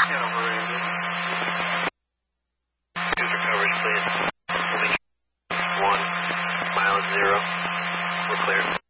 Yeah, we're in. User coverage, please. 1, miles 0. We're clear.